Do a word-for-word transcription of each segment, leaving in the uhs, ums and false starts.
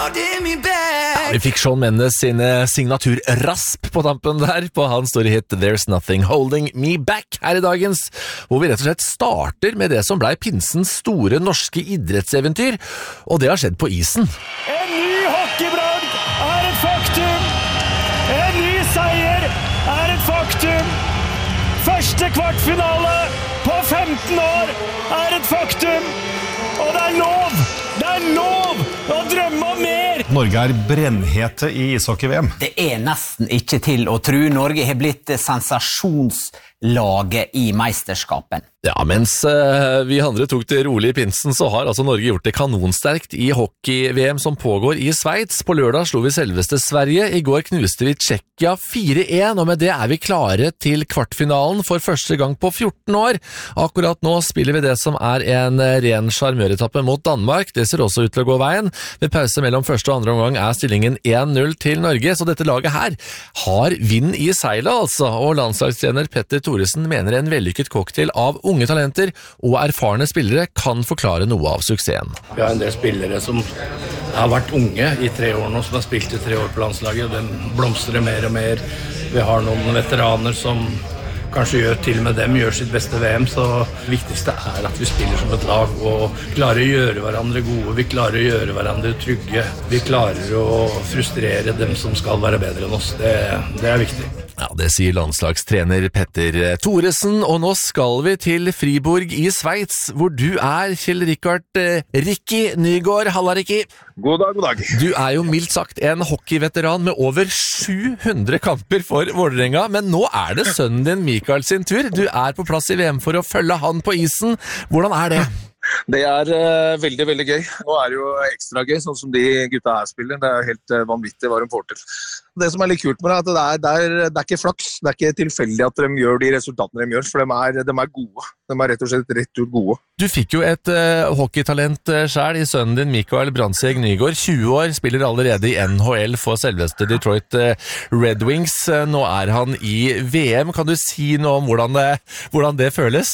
Ja, vi fikk Shawn Mendes sin signatur-rasp på tampen der på hans store hit There's Nothing Holding Me Back her i dagens, hvor vi rett og slett starter med det som ble pinsens store norske idrettseventyr, og det har skjedd på isen. En ny hockeybragd er et faktum! En ny seier er et faktum! Første kvartfinale på femten år er et faktum! Og det er lov! Det er lov å drømme om mer! Norge er brennhete i ishockey-V M. Det er nesten ikke til å tro. Norge har blitt sensasjonslaget i meisterskapen. Ja, mens uh, vi andre tok det rolig i pinsen, så har altså Norge gjort det kanonsterkt i hockey-V M som pågår i Sveits. På lørdag slo vi selveste Sverige, i går knuste vi Tsjekkia fire en, og med det er vi klare til kvartfinalen for første gang på fjorten år. Akkurat nå spiller vi det som er en ren charmøretappe mot Danmark. Det ser også ut til å gå veien. Ved pause mellom første og andre omgang er stillingen en null til Norge, så dette laget her har vind i seilet altså, og landslagstrener Petter Thoresen mener en vellykket cocktail av unge talenter og erfarne spillere kan forklare noe av suksessen. Vi har en del spillere som har vært unge i tre år nå, som har spilt i tre år på landslaget, og den blomstrer mer og mer. Vi har noen veteraner som kanskje gjør til og med dem, gjør sitt beste V M, så det viktigste er at vi spiller som et lag og klarer å gjøre hverandre gode, vi klarer å gjøre hverandre trygge, vi klarer å frustrere dem som skal være bedre enn oss, det, det er viktig. Ja, det sier landslagstrener Petter Thoresen, og nå skal vi til Fribourg i Sveits, hvor du er, Kjell Rikard eh, Ricky Nygård. Halla, Ricky. God dag, god dag. Du er jo mildt sagt en hockeyveteran med over sju hundre kamper for Vålerenga, men nå er det sønnen din Mikael sin tur. Du er på plass i V M for å følge han på isen. Hvordan er det? Det er uh, veldig, veldig gøy. Nå er det jo ekstra gøy, sånn som de gutta her spiller. Det er helt uh, vanvittig hva de får til. Det som er litt kult med det, er at det er, det er, det er ikke flaks. Det er ikke tilfeldig at de gjør de resultatene de gjør, for de er, de er gode. De er rett og slett rett ut gode. Du fikk jo et uh, hockeytalent uh, selv i sønnen din, Mikael Brandseg Nygård. tjue år, spiller allerede i N H L for selveste Detroit uh, Red Wings. Uh, nå er han i V M. Kan du si noe om hvordan det, hvordan det føles?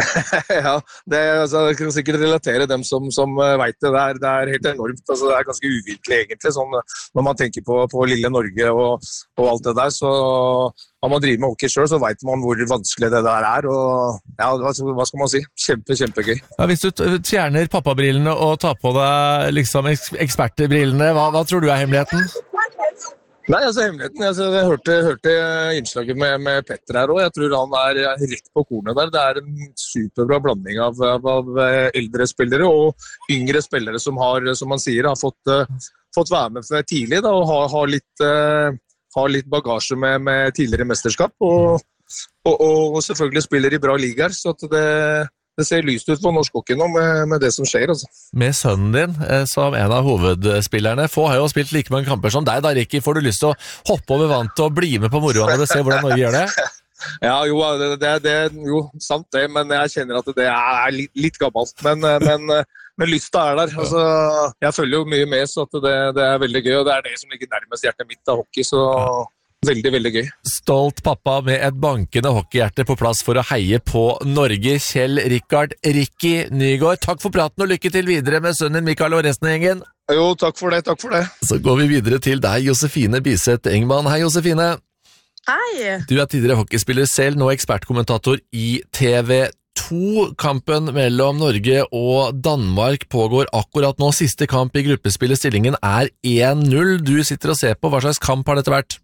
Ja, det, altså, jeg kan sikkert relatere dem som, som vet det. Det er, det er helt enormt. Altså, det er ganske uvirkelig egentlig, sånn, når man tenker på, på lille Norge og, og alt det der. Så når man driver med hockey selv, så vet man hvor vanskelig det der er. Og, ja, hva skal man si? Kjempe, kjempegøy. Ja, hvis du fjerner pappabrillene og tar på deg liksom, ekspertbrillene, hva, hva tror du er hemmeligheten? Nei, altså hemmeligheten, altså, jeg hørte, hørte innslaget med, med Petter her også. Jeg tror han er rett på kornet der. Det er en superbra blanding av, av, av eldre spillere og yngre spillere som har, som man sier, har fått, uh, fått være med for tidlig da, og har, har, litt, uh, har litt bagasje med, med tidligere mesterskap og, og, og selvfølgelig spiller i bra ligaer, så at det Det ser lyst ut på norsk hockey nå med, med det som skjer. Altså. Med sønnen din eh, som en av hovedspillerne. Få har jo spilt like mange kamper som deg, da, Ricky. Får du lyst til å hoppe over vannet og bli med på moroen og se hvordan Norge gjør det? Ja, jo, det, det, det, jo, sant det, men jeg kjenner at det er litt, litt gammelt. Men, men, men lysta er der. Altså, jeg følger jo mye med, så at det, det er veldig gøy, og det er det som ligger nærmest hjertet mitt av hockey, så... Veldig, veldig gøy. Stolt pappa med et bankende hockeyhjerte på plass for å heie på Norge. Kjell Rikard Ricky Nygård, takk for praten og lykke til videre med sønnen Mikael og resten av gjengen. Jo, takk for det, takk for det. Så går vi videre til deg, Josefine Biseth Engman. Hei, Josefine. Hei. Du er tidligere hockeyspiller selv, nå ekspertkommentator i T V to. Kampen mellom Norge og Danmark pågår akkurat nå. Siste kamp i gruppespillet, stillingen er en null. Du sitter og ser på. Hva slags kamp har dette vært?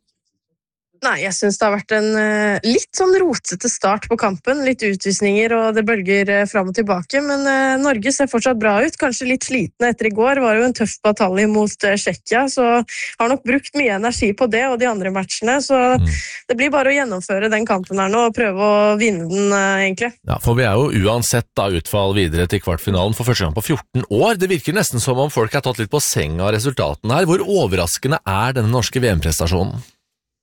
Nei, jeg synes det har vært en uh, litt sånn rotete start på kampen, litt utvisninger og det bølger uh, frem og tilbake, men uh, Norge ser fortsatt bra ut, kanskje litt slitne etter i går, var jo en tøff batalje mot uh, Tsjekkia, så har nok brukt mye energi på det og de andre matchene, så mm. det blir bare å gjennomføre den kampen her nå og prøve å vinne den uh, egentlig. Ja, for vi er jo uansett da utfall videre til kvartfinalen for første gang på fjorten år. Det virker nesten som om folk har tatt litt på seng av resultatene her. Hvor overraskende er denne norske V M-prestasjonen?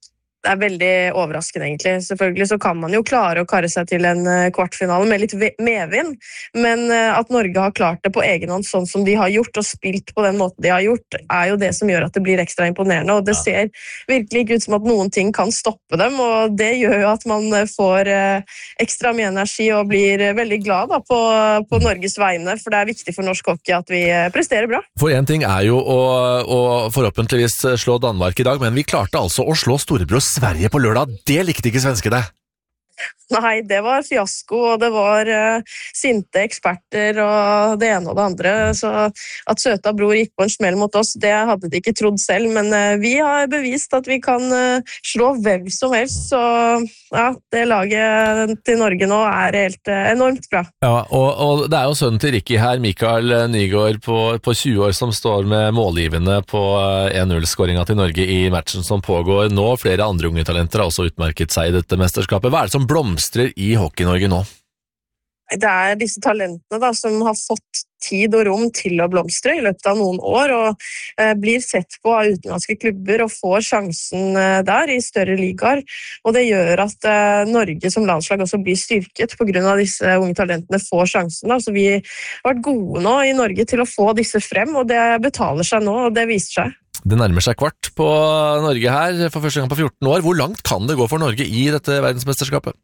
Det er veldig overraskende egentlig. Selvfølgelig så kan man jo klare å karre seg til en kvartfinale med litt medvind, men at Norge har klart det på egen hånd sånn som de har gjort og spilt på den måten de har gjort, er jo det som gjør at det blir ekstra imponerende, og det ser virkelig ikke ut som at noen ting kan stoppe dem, og det gjør jo at man får ekstra mye energi og blir veldig glad da, på, på Norges vegne, for det er viktig for norsk hockey at vi presterer bra. For en ting er jo å, å forhåpentligvis slå Danmark i dag, men vi klarte altså å slå storebror Sverige på lørdag. Det likte ikke svenskene. Nei, det var fiasko, og det var uh, sinte eksperter og det ene og det andre, så at søta bror gikk på en smell mot oss, det hadde de ikke trodd selv, men uh, vi har bevist at vi kan uh, slå hvem som helst, så ja, det laget til Norge nå er helt uh, enormt bra. Ja, og, og det er jo sønnen til Ricky her, Mikael Nygaard på, på tjue år, som står med målgivende på en null-skåringa til Norge i matchen som pågår nå. Flere andre unge talenter har også utmerket seg i dette mesterskapet. Hva er det som blomstrer i Hockey-Norge nå? Det er disse talentene da, som har fått tid og rom til å blomstre i løpet av noen år, og eh, blir sett på av utenlandske klubber og får sjansen eh, der i større ligaer. Og det gjør at eh, Norge som landslag også blir styrket på grunn av disse unge talentene får sjansen. Da. Så vi har vært gode nå i Norge til å få disse frem, og det betaler seg nå, og det viser seg. Det nærmer seg kvart på Norge her for første gang på fjorten år. Hvor langt kan det gå for Norge i dette verdensmesterskapet?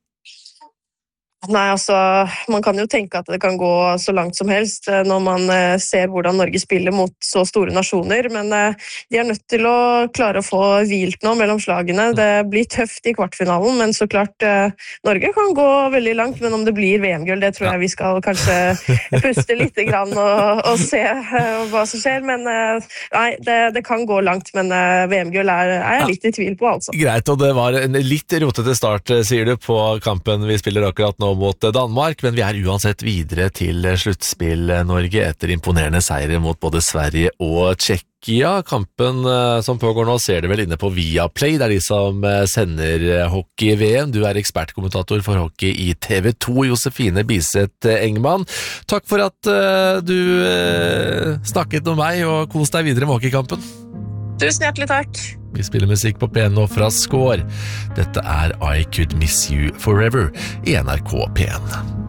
Nei, altså, man kan jo tenke at det kan gå så langt som helst når man ser hvordan Norge spiller mot så store nasjoner, men de er nødt til å klare å få hvilt nå mellom slagene. Det blir tøft i kvartfinalen, men så klart Norge kan gå veldig langt, men om det blir V M-gull, det tror jeg vi skal kanskje puste litt grann og, og se hva som skjer, men nei, det, det kan gå langt, men V M-gull er, er jeg litt i tvil på, altså. Greit, og det var en litt rotete start, sier du, på kampen vi spiller akkurat nå mot Danmark, men vi er uansett videre til sluttspill Norge etter imponerende seire mot både Sverige og Tsjekkia. Kampen som pågår nå ser du vel inne på Viaplay, det er de som sender hockey-V M. Du er ekspertkommentator for hockey i T V to, Josefine Biseth Engman. Takk for at du snakket med meg og kos deg videre med hockeykampen. Tusen hjertelig takk. Vi spiller musikk på P N fra Score. Dette er I Could Miss You Forever i N R K P N.